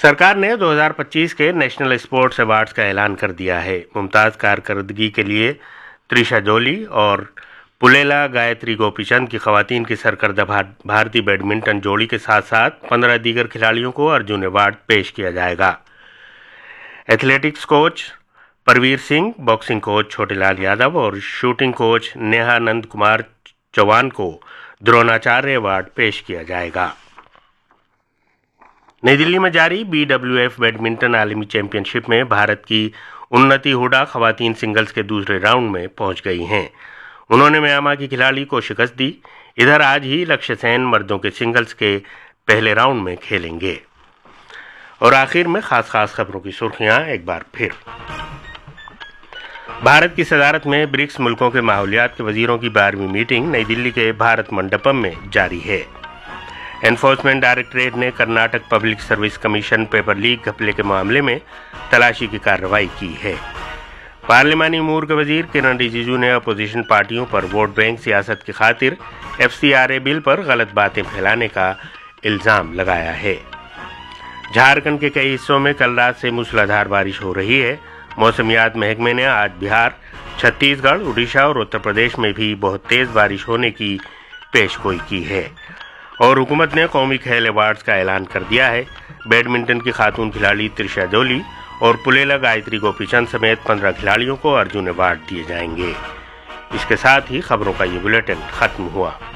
सरकार ने 2025 के नेशनल स्पोर्ट्स अवार्ड्स का ऐलान कर दिया है। मुमताज़ कारकर्दगी के लिए त्रिशा जोली और पुलेला गायत्री गोपीचंद की खवातीन की सरकर्दा भारतीय बैडमिंटन जोड़ी के साथ साथ 15 दीगर खिलाड़ियों को अर्जुन अवार्ड पेश किया जाएगा। Athletics coach Parveer Singh, boxing coach Chhotelal Yadav और शूटिंग कोच नेहानंद कुमार चौहान को द्रोणाचार्य अवार्ड पेश किया जाएगा। नई दिल्ली में जारी BWF बैडमिंटन आलमी चैंपियनशिप में भारत की उन्नति हुडा खवातीन सिंगल्स के दूसरे राउंड में पहुंच गई हैं। उन्होंने म्यांमार की खिलाड़ी को शिकस्त दी। इधर आज ही लक्ष्य सेन मर्दों के सिंगल्स के पहले राउंड में खेलेंगे। और आखिर में खास खबरों की सुर्खियां एक बार फिर। भारत की सदारत में ब्रिक्स मुल्कों के माहौलियात के वजीरों की 12वीं मीटिंग नई दिल्ली के भारत मंडपम में जारी है। एनफोर्समेंट डायरेक्टरेट ने Karnataka public service commission paper leak घपले के मामले में तलाशी की कार्रवाई की है। पार्लिमानी अमूर के वजीर किरण रिजिजू ने अपोजिशन पार्टियों पर वोट बैंक सियासत की खातिर FCRA बिल पर गलत बातें फैलाने का इल्जाम लगाया है। झारखंड के कई हिस्सों में कल रात से मूसलाधार बारिश हो रही है। मौसमियात महकमे ने आज बिहार, छत्तीसगढ़, उड़ीसा और उत्तर प्रदेश में भी बहुत तेज बारिश होने की पेशगोई की है। और हुकूमत ने कौमी खेल अवार्ड्स का ऐलान कर दिया है। बैडमिंटन की खातून खिलाड़ी त्रिशा जोली और पुलेला गायत्री गोपीचंद समेत 15 खिलाड़ियों को अर्जुन अवार्ड दिए जाएंगे। इसके साथ ही खबरों का ये बुलेटिन खत्म हुआ।